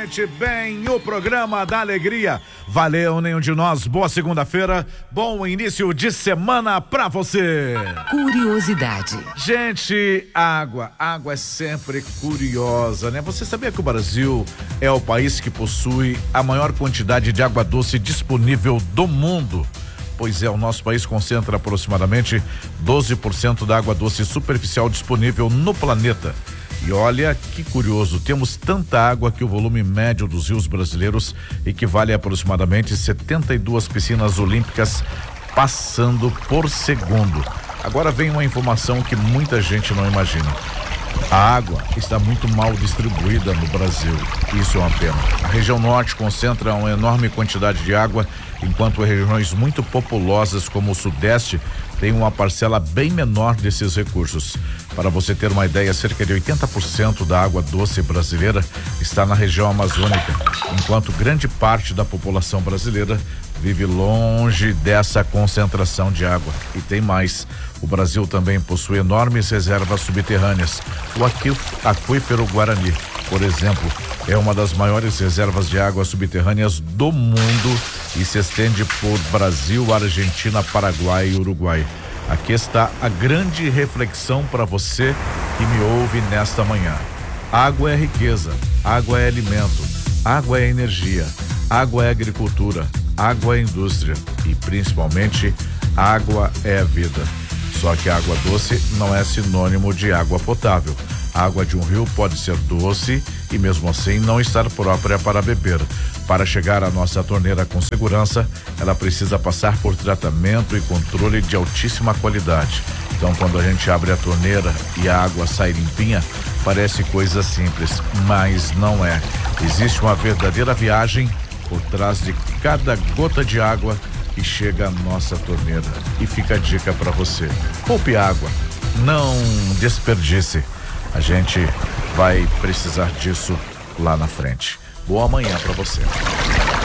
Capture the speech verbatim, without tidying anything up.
Planet Bem, o programa da alegria. Valeu, nenhum de nós. Boa segunda-feira, bom início de semana pra você. Curiosidade. Gente, água, água é sempre curiosa, né? Você sabia que o Brasil é o país que possui a maior quantidade de água doce disponível do mundo? Pois é, o nosso país concentra aproximadamente doze por cento da água doce superficial disponível no planeta. E olha que curioso, temos tanta água que o volume médio dos rios brasileiros equivale a aproximadamente setenta e duas piscinas olímpicas passando por segundo. Agora vem uma informação que muita gente não imagina. A água está muito mal distribuída no Brasil. Isso é uma pena. A região norte concentra uma enorme quantidade de água, enquanto regiões muito populosas como o sudeste têm uma parcela bem menor desses recursos. Para você ter uma ideia, cerca de oitenta por cento da água doce brasileira está na região amazônica, enquanto grande parte da população brasileira vive longe dessa concentração de água. E tem mais. O Brasil também possui enormes reservas subterrâneas. O aquífero Guarani, por exemplo, é uma das maiores reservas de água subterrâneas do mundo e se estende por Brasil, Argentina, Paraguai e Uruguai. Aqui está a grande reflexão para você que me ouve nesta manhã. Água é riqueza, água é alimento, água é energia, água é agricultura, água é indústria e principalmente água é vida. Só que a água doce não é sinônimo de água potável. A água de um rio pode ser doce e mesmo assim não estar própria para beber. Para chegar à nossa torneira com segurança, ela precisa passar por tratamento e controle de altíssima qualidade. Então, quando a gente abre a torneira e a água sai limpinha, parece coisa simples, mas não é. Existe uma verdadeira viagem por trás de cada gota de água que chega à nossa torneira. E fica a dica para você: poupe água, não desperdice. A gente vai precisar disso lá na frente. Boa manhã para você.